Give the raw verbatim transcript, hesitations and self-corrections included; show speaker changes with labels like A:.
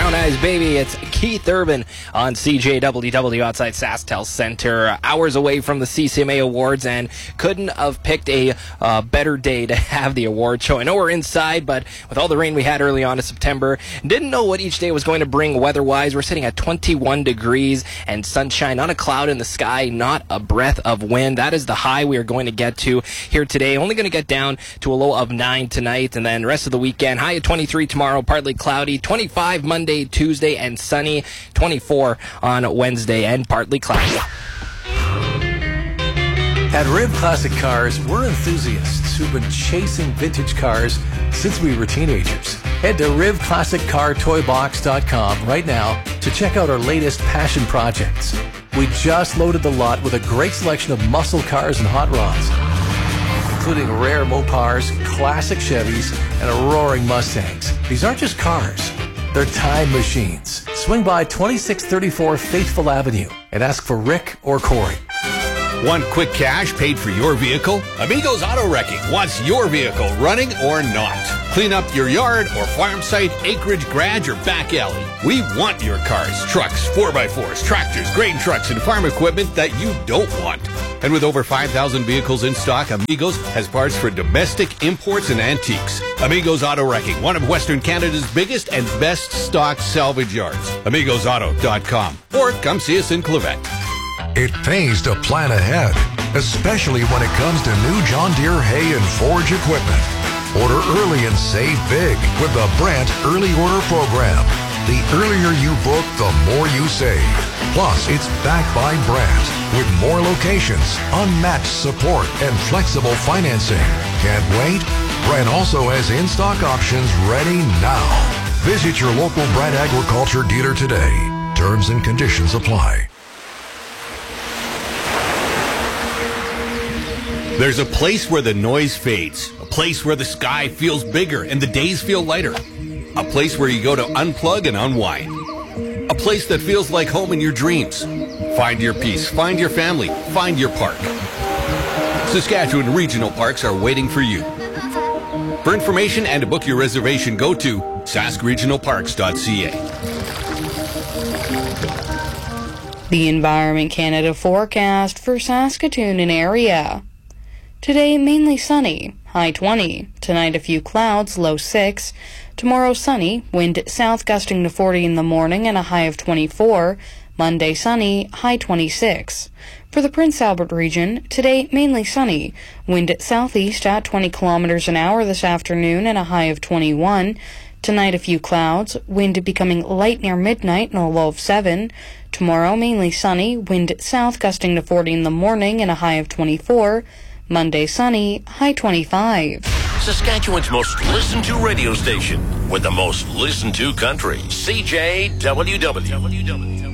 A: Brown Eyes Baby. It's Keith Urban on C J W W outside SaskTel Center, hours away from the C C M A Awards, and couldn't have picked a uh, better day to have the award show. I know we're inside, but with all the rain we had early on in September, didn't know what each day was going to bring weather-wise. We're sitting at twenty-one degrees and sunshine, not a cloud in the sky, not a breath of wind. That is the high we are going to get to here today. Only going to get down to a low of nine tonight, and then the rest of the weekend, high at twenty-three tomorrow, partly cloudy, twenty-five Monday, Tuesday, and sunny, twenty-four on Wednesday, and partly cloudy.
B: At Riv Classic Cars, we're enthusiasts who've been chasing vintage cars since we were teenagers. Head to riv classic car toy box dot com right now to check out our latest passion projects. We just loaded the lot with a great selection of muscle cars and hot rods, including rare Mopars, classic Chevys, and roaring Mustangs. These aren't just cars, they're time machines. Swing by twenty-six thirty-four Faithful Avenue and ask for Rick or Corey.
C: Want quick cash paid for your vehicle? Amigos Auto Wrecking wants your vehicle running or not. Clean up your yard or farm site, acreage, garage, or back alley. We want your cars, trucks, four by fours, tractors, grain trucks, and farm equipment that you don't want. And with over five thousand vehicles in stock, Amigos has parts for domestic, imports, and antiques. Amigos Auto Wrecking, one of Western Canada's biggest and best stock salvage yards. amigos auto dot com. Or come see us in Clavette.
D: It pays to plan ahead, especially when it comes to new John Deere hay and forage equipment. Order early and save big with the Brandt Early Order Program. The earlier you book, the more you save. Plus, it's backed by Brandt with more locations, unmatched support, and flexible financing. Can't wait? Brandt also has in-stock options ready now. Visit your local Brandt Agriculture dealer today. Terms and conditions apply.
C: There's a place where the noise fades, a place where the sky feels bigger and the days feel lighter, a place where you go to unplug and unwind, a place that feels like home in your dreams. Find your peace, find your family, find your park. Saskatchewan Regional Parks are waiting for you. For information and to book your reservation, go to sask regional parks dot c a.
E: The Environment Canada forecast for Saskatoon and area. Today, mainly sunny, high twenty. Tonight, a few clouds, low six. Tomorrow, sunny, wind south gusting to forty in the morning and a high of twenty-four. Monday, sunny, high twenty-six. For the Prince Albert region, today, mainly sunny, wind southeast at twenty kilometers an hour this afternoon and a high of twenty-one. Tonight, a few clouds, wind becoming light near midnight and a low of seven. Tomorrow, mainly sunny, wind south gusting to forty in the morning and a high of twenty-four. Monday, sunny, high twenty-five.
F: Saskatchewan's most listened to radio station with the most listened to country, C J W W.